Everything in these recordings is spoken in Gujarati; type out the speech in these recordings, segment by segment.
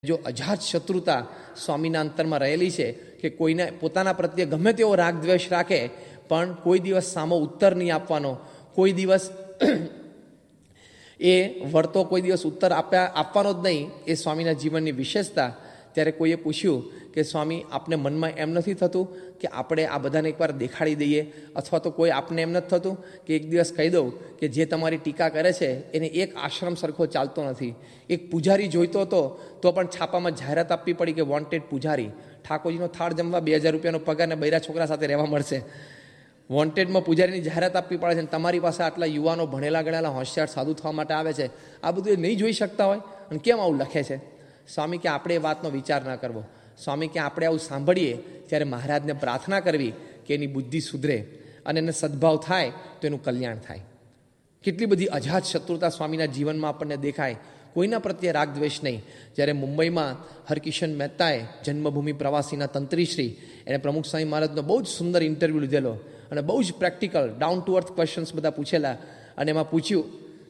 જો અજાત શત્રુતા સ્વામીના અંતરમાં રહેલી છે કે કોઈને પોતાના પ્રત્યે ગમે તેવો રાગ દ્વેષ રાખે પણ કોઈ દિવસ સામો ઉત્તર નહીં આપવાનો, કોઈ દિવસ એ વળતો કોઈ દિવસ ઉત્તર આપવાનો જ નહીં, એ સ્વામીના જીવનની વિશેષતા. ત્યારે કોઈએ પૂછ્યું કે સ્વામી, આપને મનમાં એમ નથી થતું કે આપણે આ બધાને એકવાર દેખાડી દઈએ, અથવા તો કોઈ આપને એમ નથી થતું કે એક દિવસ કહી દઉં કે જે તમારી ટીકા કરે છે એને એક આશ્રમ સરખો ચાલતો નથી, એક પૂજારી જોઈતો હતો તો પણ છાપામાં જાહેરાત આપવી પડી કે વોન્ટેડ પૂજારી, ઠાકોરજીનો થાળ જમવા 2000 રૂપિયાનો પગાર ને બૈરા છોકરા સાથે રહેવા મળશે, વોન્ટેડમાં પૂજારીની જાહેરાત આપવી પડે છે, અને તમારી પાસે આટલા યુવાનો ભણેલા ગણેલા હોશિયાર સાધુ થવા માટે આવે છે, આ બધું એ નહીં જોઈ શકતા હોય અને કેમ આવું લખે છે? સ્વામી કે આપણે એ વાતનો વિચાર ના કરવો. સ્વામી કે આપણે આવું સાંભળીએ ત્યારે મહારાજને પ્રાર્થના કરવી કે એની બુદ્ધિ સુધરે અને એને સદભાવ થાય તો એનું કલ્યાણ થાય. કેટલી બધી અજાત શત્રુતા સ્વામીના જીવનમાં આપણને દેખાય, કોઈના પ્રત્યે રાગ દ્વેષ નહીં. જ્યારે મુંબઈમાં હરકિશન મહેતાએ જન્મભૂમિ પ્રવાસીના તંત્રીશ્રી એને પ્રમુખ સ્વામી મહારાજનો બહુ જ સુંદર ઇન્ટરવ્યૂ લીધેલો અને બહુ જ practical down to earth questions બધા પૂછેલા, અને એમાં પૂછ્યું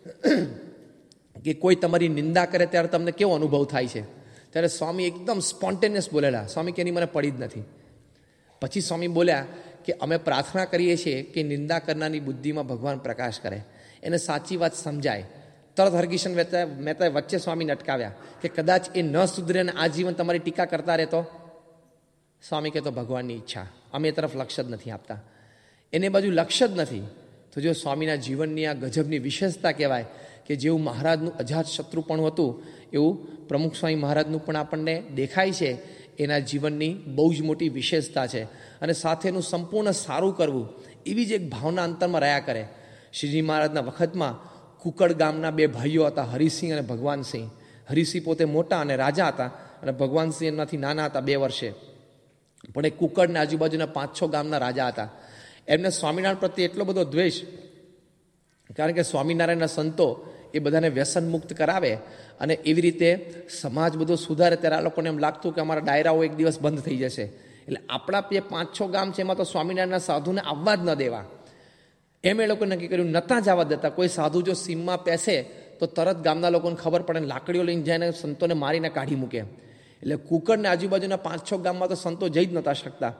કે કોઈ તમારી નિંદા કરે ત્યારે તમને કેવો અનુભવ થાય છે? ત્યારે સ્વામી એકદમ સ્પોન્ટેનિયસ બોલેલા. સ્વામી કે એની મને પડી જ નથી. પછી સ્વામી બોલ્યા કે અમે પ્રાર્થના કરીએ છીએ કે નિંદા કરનારની બુદ્ધિમાં ભગવાન પ્રકાશ કરે, એને સાચી વાત સમજાય. તરત હરકિશન મહેતાએ વચ્ચે સ્વામીને અટકાવ્યા કે કદાચ એ ન સુધરે અને આ જીવન તમારી ટીકા કરતા રહેતો? સ્વામી કહેતો ભગવાનની ઈચ્છા, અમે એ તરફ લક્ષ્ય જ નથી આપતા, એને બાજુ લક્ષ્ય જ નથી. તો જો સ્વામીના જીવનની આ ગજબની વિશેષતા કહેવાય કે જેવું મહારાજનું અજાત શત્રુપણું હતું એવું પ્રમુખ સ્વામી મહારાજનું પણ આપણને દેખાય છે. એના જીવનની બહુ જ મોટી વિશેષતા છે, અને સાથેનું સંપૂર્ણ સારું કરવું એવી જ એક ભાવના અંતરમાં રહ્યા કરે. શ્રીજી મહારાજના વખતમાં કુકડ ગામના બે ભાઈઓ હતા, હરિસિંહ અને ભગવાનસિંહ. હરિસિંહ પોતે મોટા અને રાજા હતા, અને ભગવાનસિંહ એમનાથી નાના હતા 2 વર્ષે. પણ એ કુકડને આજુબાજુના 5-6 ગામના રાજા હતા. એમને સ્વામિનારાયણ પ્રત્યે એટલો બધો દ્વેષ, કારણ કે સ્વામિનારાયણના સંતો એ બધાને વ્યસન મુક્ત કરાવે અને એવી રીતે સમાજ બધો સુધારે. ત્યારે આ લોકોને એમ લાગતું કે અમારા ડાયરાઓ એક દિવસ બંધ થઈ જશે, એટલે આપણા 5-6 ગામ છે એમાં તો સ્વામિનારાયણના સાધુને આવવા જ ન દેવા, એમ એ લોકો નક્કી કર્યું. નતા જવા દેતા. કોઈ સાધુ જો સીમમાં પેસે તો તરત ગામના લોકોને ખબર પડે, લાકડીઓ લઈને જાય ને સંતોને મારીને કાઢી મૂકે. એટલે કુકડને આજુબાજુના 5-6 ગામમાં તો સંતો જઈ જ નતા શકતા.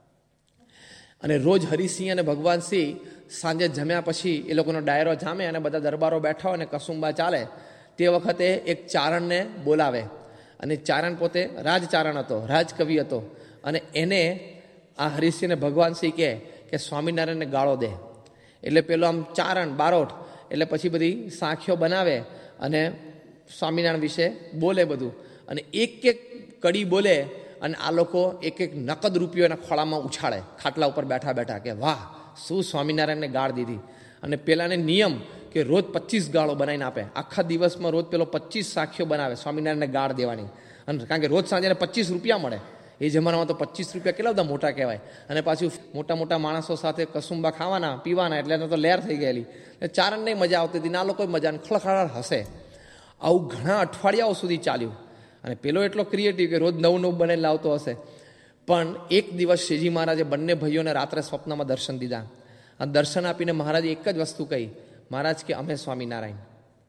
અને રોજ હરિસિંહ અને ભગવાનસિંહ સાંજે જમ્યા પછી એ લોકોનો ડાયરો જામે અને બધા દરબારો બેઠા હોય અને કસુંબા ચાલે. તે વખતે એક ચારણને બોલાવે, અને ચારણ પોતે રાજચારણ હતો, રાજકવિ હતો, અને એને આ હરિસિંહ અને ભગવાનસિંહ કહે કે સ્વામિનારાયણને ગાળો દે. એટલે પેલો આમ ચારણ બારોટ, એટલે પછી બધી સાંખીઓ બનાવે અને સ્વામિનારાયણ વિશે બોલે બધું, અને એક એક કડી બોલે, અને આ લોકો એક એક નકદ રૂપિયો એના ખોળામાં ઉછાળે ખાટલા ઉપર બેઠા બેઠા કે વાહ શું સ્વામિનારાયણને ગાળ દીધી. અને પેલાને નિયમ કે રોજ 25 ગાળો બનાવીને આપે, આખા દિવસમાં રોજ પેલો 25 સાખીઓ બનાવે સ્વામિનારાયણને ગાળ દેવાની. અને કારણ કે રોજ સાંજે 25 રૂપિયા મળે, એ જમાનામાં તો 25 રૂપિયા કેટલા બધા મોટા કહેવાય. અને પાછું મોટા મોટા માણસો સાથે કસુંબા ખાવાના પીવાના, એટલે એને તો લહેર થઈ ગયેલી. ચારણને મજા આવતી હતી, ના લોકો મજા ખળખળાટ હશે. આવું ઘણા અઠવાડિયાઓ સુધી ચાલ્યું. અને પેલો એટલો ક્રિએટિવ કે રોજ નવું બને લાવતો હશે. પણ એક દિવસ શ્રીજી મહારાજે બંને ભાઈઓને રાત્રે સ્વપ્નમાં દર્શન દીધા. અને દર્શન આપીને મહારાજે એક જ વસ્તુ કહી, મહારાજ કે અમે સ્વામિનારાયણ,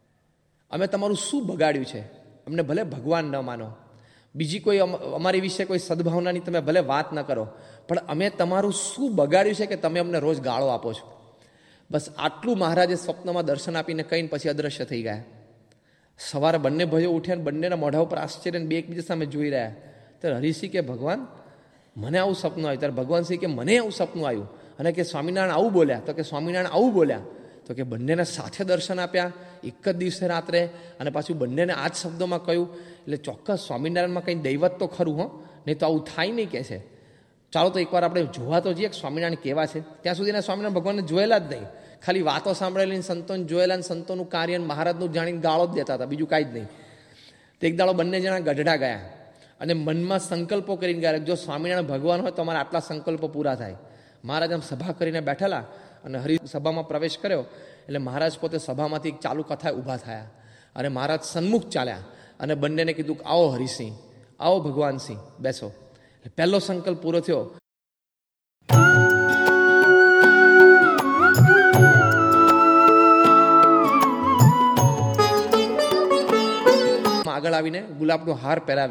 અમે તમારું શું બગાડ્યું છે? અમને ભલે ભગવાન ન માનો, બીજી કોઈ અમારી વિશે કોઈ સદભાવનાની તમે ભલે વાત ન કરો, પણ અમે તમારું શું બગાડ્યું છે કે તમે અમને રોજ ગાળો આપો છો? બસ આટલું મહારાજે સ્વપ્નમાં દર્શન આપીને કહીને પછી અદૃશ્ય થઈ ગયા. સવારે બંને ભાઈઓ ઉઠ્યા અને બંનેના મોઢા ઉપર આશ્ચર્ય બે એકબીજા સામે જોઈ રહ્યા. ત્યારે હરિસિંહ કે ભગવાન મને આવું સપનું આવ્યું. ત્યારે ભગવાનસિંહ કે મને આવું સપનું આવ્યું. અને કે સ્વામિનારાયણ આવું બોલ્યા? તો કે સ્વામિનારાયણ આવું બોલ્યા. તો કે બંનેને સાથે દર્શન આપ્યા એક જ દિવસે રાત્રે, અને પાછું બંનેને આ જ શબ્દોમાં કહ્યું. એટલે ચોક્કસ સ્વામિનારાયણમાં કંઈ દૈવત તો ખરું, નહીં તો આવું થાય નહીં કે છે. ચાલો તો એકવાર આપણે જોવા તો જઈએ કે સ્વામિનારાયણ કેવા છે. ત્યાં સુધીના સ્વામિનારાયણ ભગવાનને જોયેલા જ નહીં, ખાલી વાતો સાંભળેલી, સંતોને જોયેલા, અને સંતોનું કાર્ય મહારાજનું જાણીને ગાળો જ દેતા હતા, બીજું કાંઈ જ નહીં. તો એક દાડો બંને જણા ગઢડા ગયા અને મનમાં સંકલ્પો કરીને ગયા, જો સ્વામિનારાયણ ભગવાન હોય તો અમારા આટલા સંકલ્પો પૂરા થાય. મહારાજ આમ સભા કરીને બેઠેલા અને સભામાં પ્રવેશ કર્યો એટલે મહારાજ પોતે સભામાંથી ચાલુ કથાએ ઊભા થયા, અને મહારાજ સન્મુખ ચાલ્યા અને બંનેને કીધું કે આવો હરિસિંહ, આવો ભગવાનસિંહ, બેસો. એટલે પહેલો સંકલ્પ પૂરો થયો. આગળ આવીને ગુલાબનો હાર પહેરાવ્યો.